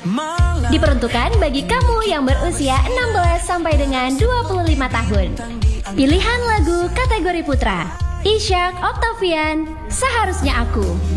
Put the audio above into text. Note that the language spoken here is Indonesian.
Diperuntukkan bagi kamu yang berusia 16 sampai dengan 25 tahun. Pilihan lagu kategori putra, Ishak Octavian, Seharusnya Aku.